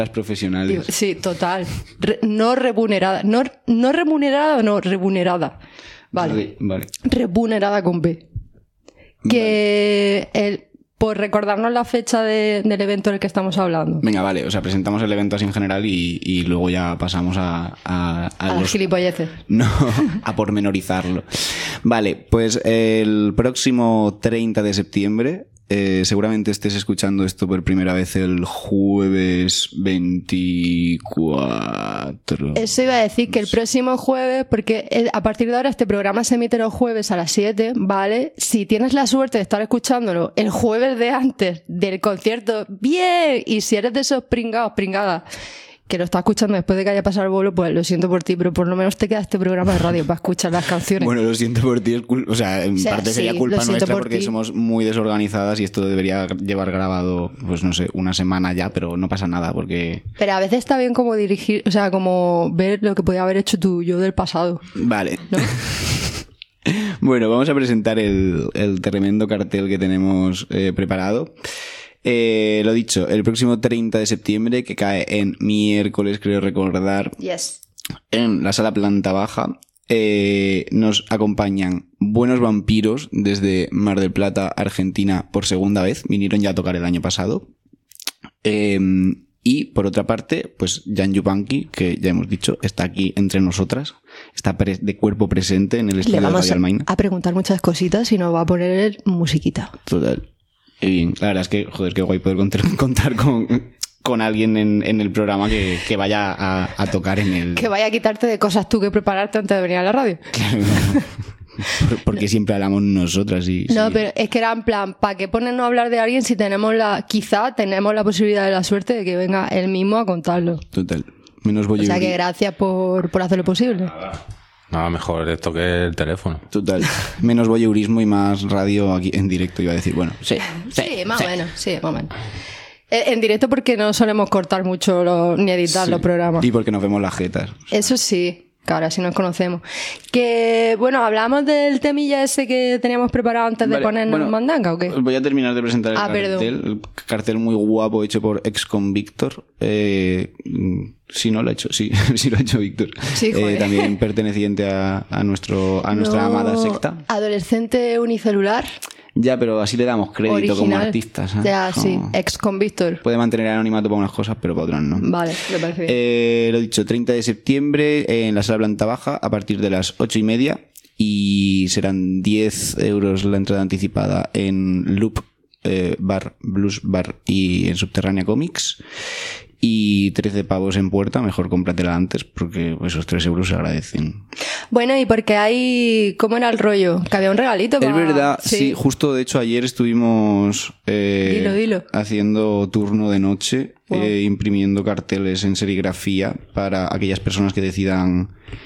Las profesionales. Sí, total. No remunerada. No remunerada, no, remunerada. Vale. Vale. Remunerada con B. Que por recordarnos la fecha del evento del que estamos hablando. Venga, vale, o sea, presentamos el evento así en general y luego ya pasamos a las gilipolleces. No, a pormenorizarlo. Vale, pues el próximo 30 de septiembre, seguramente estés escuchando esto por primera vez el jueves 24. Eso iba a decir, que el próximo jueves, porque a partir de ahora este programa se emite los jueves a las 7, ¿vale? Si tienes la suerte de estar escuchándolo el jueves de antes del concierto, ¡bien! Y si eres de esos pringados, pringadas, que lo está escuchando después de que haya pasado el vuelo, pues lo siento por ti, pero por lo menos te queda este programa de radio para escuchar las canciones. Bueno, lo siento por ti, o sea, en parte sería culpa nuestra porque somos muy desorganizadas y esto debería llevar grabado, pues no sé, una semana ya, pero no pasa nada porque... Pero a veces está bien como dirigir, o sea, como ver lo que podía haber hecho tu yo del pasado. Vale. ¿No? Bueno, vamos a presentar el tremendo cartel que tenemos preparado. Lo dicho, el próximo 30 de septiembre, que cae en miércoles, creo recordar, yes, en la sala planta baja, nos acompañan Buenos Vampiros desde Mar del Plata, Argentina, por segunda vez. Vinieron ya a tocar el año pasado. Y por otra parte, pues Jan Yupanqui, que ya hemos dicho, está aquí entre nosotras, está de cuerpo presente en el estudio de Radio Almaina. A preguntar muchas cositas y nos va a poner musiquita. Total. Y bien, la verdad es que, joder, qué guay poder contar con alguien en el programa que vaya a tocar en el... Que vaya a quitarte de cosas tú que prepararte antes de venir a la radio. Claro, porque siempre hablamos nosotras y... No, sí. pero es que era en plan, ¿para qué ponernos a hablar de alguien si quizá tenemos la posibilidad de la suerte de que venga él mismo a contarlo? Total. Menos voy o sea que gracias por hacerlo posible. Nada, mejor esto que el teléfono. Total. Menos voyeurismo y más radio aquí en directo, iba a decir. Bueno, sí, más o menos. En directo porque no solemos cortar mucho ni editar los programas. Y porque nos vemos las jetas. O sea. Eso sí, que ahora sí nos conocemos. Que, bueno, ¿hablamos del temilla ese que teníamos preparado antes de ponernos mandanga o qué? Voy a terminar de presentar el cartel. Perdón. El cartel muy guapo hecho por Exconvictor. Sí, no lo ha hecho, sí lo ha hecho Víctor. Sí, también perteneciente a nuestra amada secta. Adolescente unicelular. Ya, pero así le damos crédito original, como artistas. Ya, sí, Exconvictor. Puede mantener el anonimato para unas cosas, pero para otras no. Vale, me parece bien. Lo dicho, 30 de septiembre en la sala planta baja a partir de las 8:30 y serán 10 euros la entrada anticipada en Loop Bar, Blues Bar y en Subterránea Comics. Y 13 pavos en puerta, mejor cómpratela antes porque esos 3 euros se agradecen. Bueno, y porque ¿cómo era el rollo? Que había un regalito para... Es verdad, sí, justo de hecho ayer estuvimos dilo. haciendo turno de noche, imprimiendo carteles en serigrafía para aquellas personas que decidan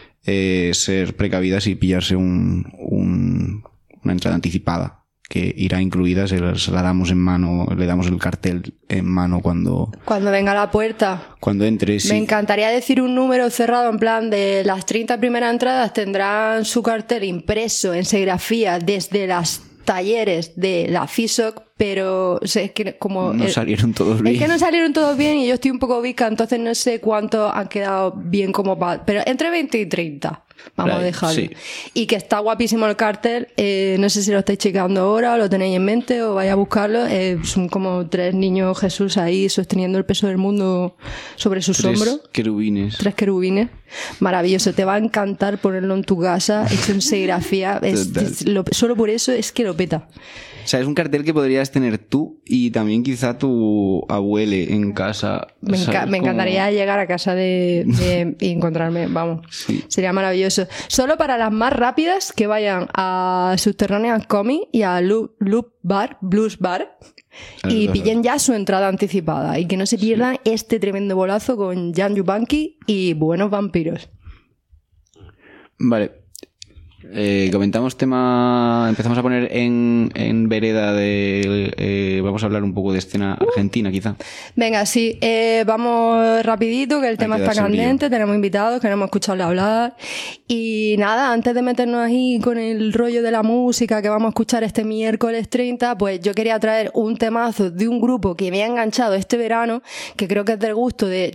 ser precavidas y pillarse una entrada anticipada, que irá incluida, se la damos en mano, le damos el cartel en mano cuando venga a la puerta. Cuando entre, sí. Me encantaría decir un número cerrado, en plan de las 30 primeras entradas tendrán su cartel impreso en serigrafía desde las talleres de la FISOC, pero o sea, es que como... No salieron todos bien. Es que no salieron todos bien y yo estoy un poco bica, entonces no sé cuántos han quedado bien como para... Pero entre 20 y 30. Vamos a dejarlo. Sí. Y que está guapísimo el cartel. No sé si lo estáis checando ahora o lo tenéis en mente o vais a buscarlo. Son como 3 niños Jesús ahí sosteniendo el peso del mundo sobre sus hombros. 3 querubines. Maravilloso. Te va a encantar ponerlo en tu casa, hecho en serigrafía. Solo por eso es que lo peta. O sea, es un cartel que podrías tener tú y también quizá tu abuele en casa. Me encantaría llegar a casa y encontrarme, vamos. Sí. Sería maravilloso. Solo para las más rápidas que vayan a Subterránea Comic y a Loop Bar, Blues Bar, y pillen ya su entrada anticipada y que no se pierdan este tremendo bolazo con Jan Yupanqui y Buenos Vampiros. Vale. Comentamos tema... Empezamos a poner en vereda de... vamos a hablar un poco de escena argentina, quizá. Venga, sí. Vamos rapidito, que el tema está candente. Tenemos invitados, queremos escucharle hablar. Y nada, antes de meternos ahí con el rollo de la música que vamos a escuchar este miércoles 30, pues yo quería traer un temazo de un grupo que me ha enganchado este verano, que creo que es del gusto de